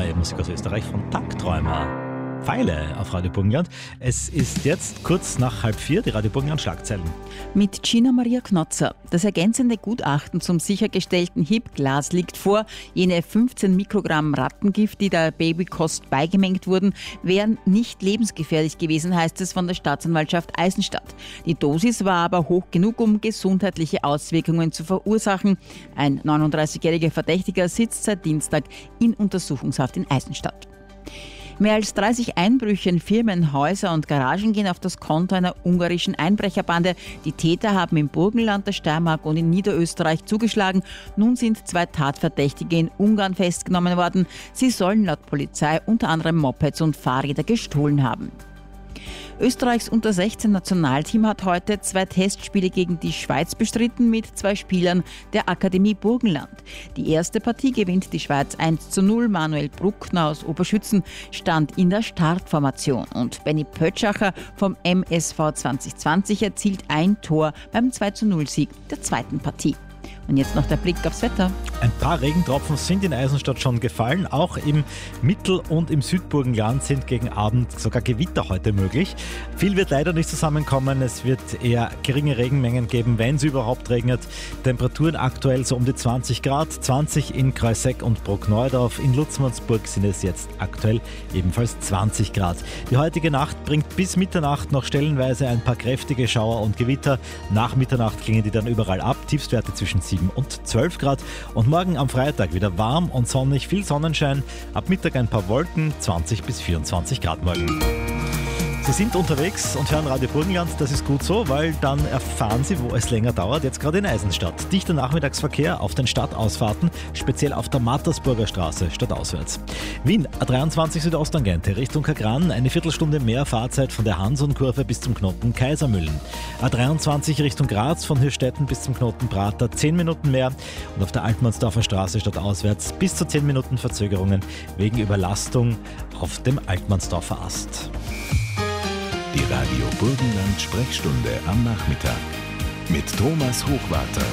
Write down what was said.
neue Musik aus Österreich von Tagträumer. Pfeile auf Radio Burgenland. Es ist jetzt kurz nach 3:30, die Radio Burgenland Schlagzeilen. Mit Gina Maria Knotzer. Das ergänzende Gutachten zum sichergestellten HIP-Glas liegt vor. Jene 15 Mikrogramm Rattengift, die der Babykost beigemengt wurden, wären nicht lebensgefährlich gewesen, heißt es von der Staatsanwaltschaft Eisenstadt. Die Dosis war aber hoch genug, um gesundheitliche Auswirkungen zu verursachen. Ein 39-jähriger Verdächtiger sitzt seit Dienstag in Untersuchungshaft in Eisenstadt. Mehr als 30 Einbrüche in Firmen, Häuser und Garagen gehen auf das Konto einer ungarischen Einbrecherbande. Die Täter haben im Burgenland, der Steiermark und in Niederösterreich zugeschlagen. Nun sind 2 Tatverdächtige in Ungarn festgenommen worden. Sie sollen laut Polizei unter anderem Mopeds und Fahrräder gestohlen haben. Österreichs Unter-16-Nationalteam hat heute 2 Testspiele gegen die Schweiz bestritten mit 2 Spielern der Akademie Burgenland. Die erste Partie gewinnt die Schweiz 1:0. Manuel Bruckner aus Oberschützen stand in der Startformation und Benny Pötschacher vom MSV 2020 erzielt ein Tor beim 2:0-Sieg der zweiten Partie. Und jetzt noch der Blick aufs Wetter. Ein paar Regentropfen sind in Eisenstadt schon gefallen. Auch im Mittel- und im Südburgenland sind gegen Abend sogar Gewitter heute möglich. Viel wird leider nicht zusammenkommen. Es wird eher geringe Regenmengen geben, wenn es überhaupt regnet. Temperaturen aktuell so um die 20 Grad. 20 in Kreuseck und Bruckneudorf. In Lutzmannsburg sind es jetzt aktuell ebenfalls 20 Grad. Die heutige Nacht bringt bis Mitternacht noch stellenweise ein paar kräftige Schauer und Gewitter. Nach Mitternacht klingen die dann überall ab. Tiefstwerte zwischen 7 und 12 Grad. Und morgen am Freitag wieder warm und sonnig, viel Sonnenschein. Ab Mittag ein paar Wolken, 20 bis 24 Grad morgen. Sie sind unterwegs und hören Radio Burgenland, das ist gut so, weil dann erfahren Sie, wo es länger dauert, jetzt gerade in Eisenstadt. Dichter Nachmittagsverkehr auf den Stadtausfahrten, speziell auf der Mattersburger Straße, stadtauswärts. Wien, A23 Südosttangente, Richtung Kagran, eine Viertelstunde mehr Fahrzeit von der Hanson-Kurve bis zum Knoten Kaisermühlen. A23 Richtung Graz, von Hirstetten bis zum Knoten Prater, 10 Minuten mehr. Und auf der Altmannsdorfer Straße stadtauswärts bis zu 10 Minuten Verzögerungen wegen Überlastung auf dem Altmannsdorfer Ast. Die Radio Burgenland Sprechstunde am Nachmittag mit Thomas Hochwarter.